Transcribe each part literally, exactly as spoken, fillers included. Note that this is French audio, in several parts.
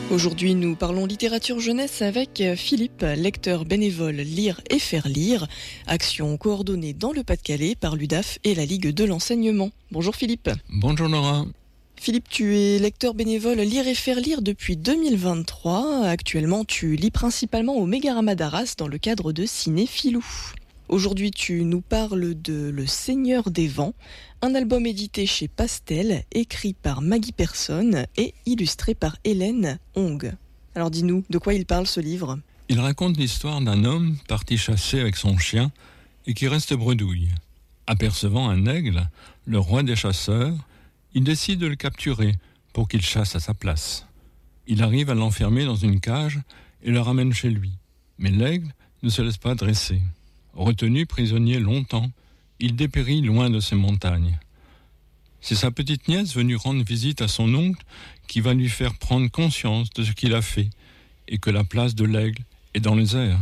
Aujourd'hui, nous parlons littérature jeunesse avec Philippe, lecteur bénévole Lire et faire lire, action coordonnée dans le Pas-de-Calais par l'U D A F et la Ligue de l'enseignement. Bonjour Philippe. Bonjour Laura. Philippe, tu es lecteur bénévole Lire et faire lire depuis deux mille vingt-trois. Actuellement, tu lis principalement au Mégarama d'Arras dans le cadre de Cinéphilou. Aujourd'hui, tu nous parles de Le Seigneur des Vents, un album édité chez Pastel, écrit par Maggie Persson et illustré par Hélène Hong. Alors dis-nous, de quoi il parle ce livre ? Il raconte l'histoire d'un homme parti chasser avec son chien et qui reste bredouille. Apercevant un aigle, le roi des chasseurs, il décide de le capturer pour qu'il chasse à sa place. Il arrive à l'enfermer dans une cage et le ramène chez lui. Mais l'aigle ne se laisse pas dresser. Retenu prisonnier longtemps, il dépérit loin de ces montagnes. C'est sa petite nièce venue rendre visite à son oncle qui va lui faire prendre conscience de ce qu'il a fait et que la place de l'aigle est dans les airs.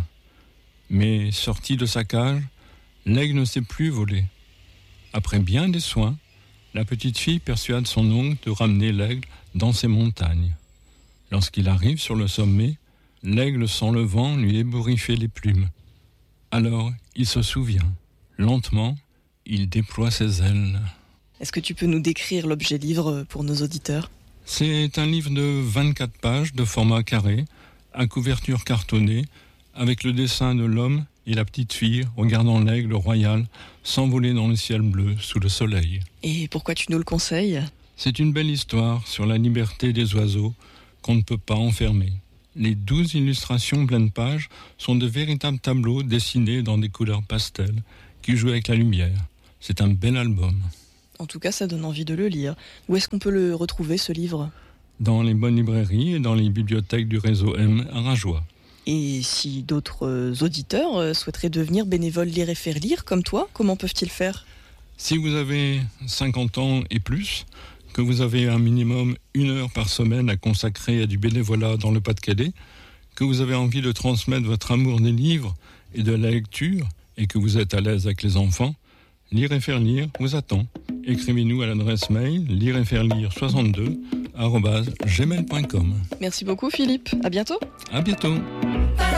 Mais sorti de sa cage, l'aigle ne sait plus voler. Après bien des soins, la petite fille persuade son oncle de ramener l'aigle dans ces montagnes. Lorsqu'il arrive sur le sommet, l'aigle sans le vent lui ébouriffait les plumes. Alors, il se souvient. Lentement, il déploie ses ailes. Est-ce que tu peux nous décrire l'objet livre pour nos auditeurs ? C'est un livre de vingt-quatre pages de format carré, à couverture cartonnée, avec le dessin de l'homme et la petite fille regardant l'aigle royal s'envoler dans le ciel bleu sous le soleil. Et pourquoi tu nous le conseilles ? C'est une belle histoire sur la liberté des oiseaux qu'on ne peut pas enfermer. Les douze illustrations pleine page sont de véritables tableaux dessinés dans des couleurs pastel qui jouent avec la lumière. C'est un bel album. En tout cas, ça donne envie de le lire. Où est-ce qu'on peut le retrouver, ce livre ? Dans les bonnes librairies et dans les bibliothèques du réseau M à Rajoie. Et si d'autres auditeurs souhaiteraient devenir bénévoles Lire et faire lire comme toi, comment peuvent-ils faire ? Si vous avez cinquante ans et plus, que vous avez un minimum une heure par semaine à consacrer à du bénévolat dans le Pas-de-Calais, que vous avez envie de transmettre votre amour des livres et de la lecture et que vous êtes à l'aise avec les enfants, Lire et faire lire vous attend. Écrivez-nous à l'adresse mail lire et faire lire soixante-deux arobase gmail point com. Merci beaucoup Philippe, à bientôt. À bientôt.